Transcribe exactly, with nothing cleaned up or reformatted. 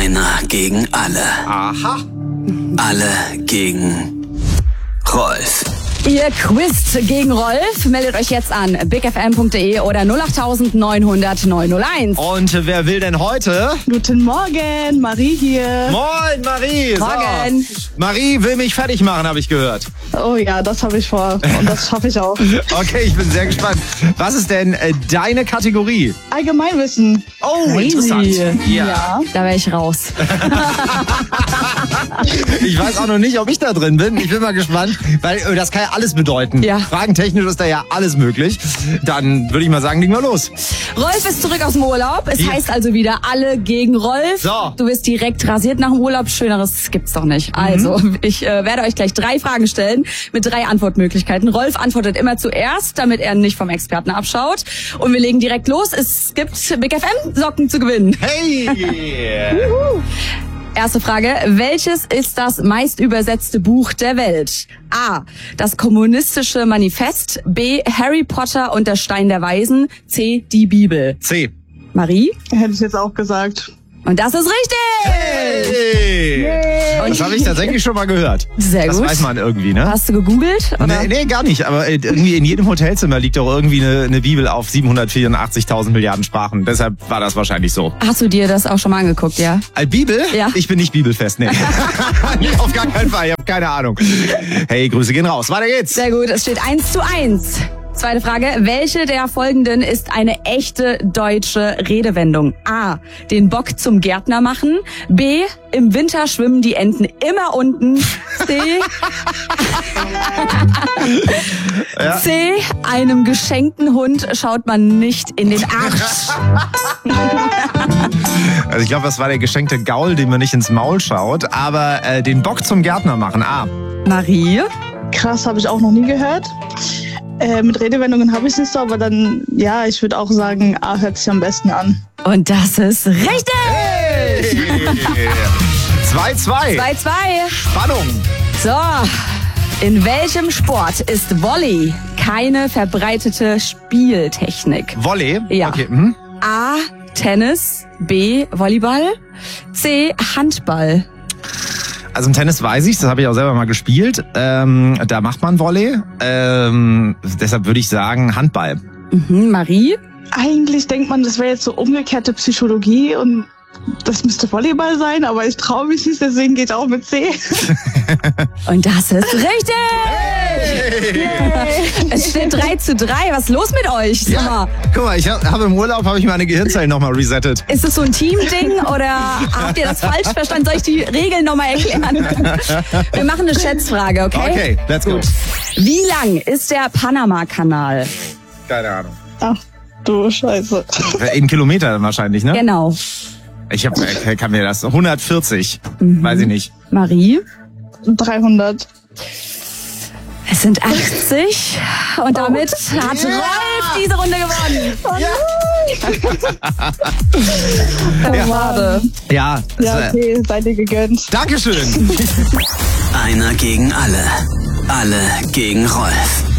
Einer gegen alle. Aha. Alle gegen Rolf. Ihr quizt gegen Rolf. Meldet euch jetzt an big f m punkt d e oder null acht neun null null neun null eins. Und wer will denn heute? Guten Morgen, Marie hier. Moin, Marie. Morgen. So. Marie will mich fertig machen, habe ich gehört. Oh ja, das habe ich vor und das schaffe ich auch. Okay, ich bin sehr gespannt. Was ist denn äh, deine Kategorie? Allgemeinwissen. Oh, Crazy. interessant. Ja. Da wäre ich raus. Ich weiß auch noch nicht, ob ich da drin bin. Ich bin mal gespannt, weil äh, das kann ja alles bedeuten. Ja. Fragentechnisch ist da ja alles möglich. Dann würde ich mal sagen, legen wir los. Rolf ist zurück aus dem Urlaub. Es Ja. heißt also wieder alle gegen Rolf. So. Du wirst direkt rasiert nach dem Urlaub. Schöneres gibt's doch nicht. Also, ich äh, werde euch gleich drei Fragen stellen mit drei Antwortmöglichkeiten. Rolf antwortet immer zuerst, damit er nicht vom Experten abschaut. Und wir legen direkt los. Es gibt Big F M Socken zu gewinnen. Hey! Erste Frage. Welches ist das meist übersetzte Buch der Welt? A. Das kommunistische Manifest. B. Harry Potter und der Stein der Weisen. C. Die Bibel. C. Marie? Hätte ich jetzt auch gesagt. Und das ist richtig! Hey! Und Das habe ich tatsächlich schon mal gehört. Sehr das gut. weiß man irgendwie, ne? Hast du gegoogelt? Oder? Nee, nee, gar nicht. Aber irgendwie in jedem Hotelzimmer liegt doch irgendwie eine, eine Bibel auf siebenhundertvierundachtzigtausend Milliarden Sprachen. Deshalb war das wahrscheinlich so. Hast du dir das auch schon mal angeguckt, ja? Als Bibel? Ja. Ich bin nicht bibelfest, nee. Nee, auf gar keinen Fall, ich habe keine Ahnung. Hey, Grüße gehen raus. Weiter geht's. Sehr gut, es steht eins zu eins. Zweite Frage. Welche der folgenden ist eine echte deutsche Redewendung? A. Den Bock zum Gärtner machen. B. Im Winter schwimmen die Enten immer unten. C. Ja. C. Einem geschenkten Hund schaut man nicht in den Arsch. Also ich glaube, das war der geschenkte Gaul, dem man nicht ins Maul schaut. Aber äh, den Bock zum Gärtner machen. A. Marie? Krass, habe ich auch noch nie gehört. Äh, mit Redewendungen habe ich es nicht so, aber dann, ja, ich würde auch sagen, A hört sich am besten an. Und das ist richtig! zwei zwei. zwei zwei. Spannung. So, in welchem Sport ist Volley keine verbreitete Spieltechnik? Volley? Ja. Okay. Mhm. A. Tennis, B. Volleyball, C. Handball. Also im Tennis weiß ich, das habe ich auch selber mal gespielt. Ähm, da macht man Volley. Ähm, deshalb würde ich sagen Handball. Mhm, Marie? Eigentlich denkt man, das wäre jetzt so umgekehrte Psychologie und das müsste Volleyball sein, aber ich traue mich nicht, deswegen geht auch mit C. Und das ist richtig! Hey. Es steht drei zu drei. Was ist los mit euch? Sag mal, Ja, guck mal, ich habe im Urlaub habe ich meine Gehirnzellen nochmal resettet. ist es so ein Team-Ding oder habt ihr das falsch verstanden? Soll ich die Regeln nochmal erklären? Wir machen eine Schätzfrage, okay? Okay, let's go. Wie lang ist der Panama-Kanal? Keine Ahnung. Ach du Scheiße. In Kilometern wahrscheinlich, ne? Genau. Ich hab, äh, kann mir das hundertvierzig, weiß ich nicht. Marie? dreihundert. Es sind achtzig und damit hat Rolf diese Runde gewonnen. Ja. Schade. Ja, das, Ja, äh, okay, seid ihr gegönnt. Dankeschön. Einer gegen alle. Alle gegen Rolf.